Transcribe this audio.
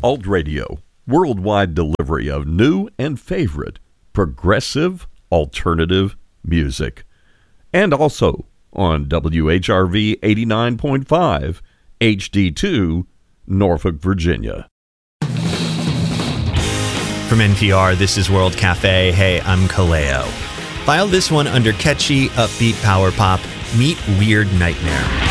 Alt Radio, worldwide delivery of new and favorite progressive alternative music. And also on WHRV 89.5 HD2, Norfolk, Virginia. From NPR, this is World Cafe. Hey, I'm Kaleo. File this one under catchy, upbeat power pop. Meet Weird Nightmare.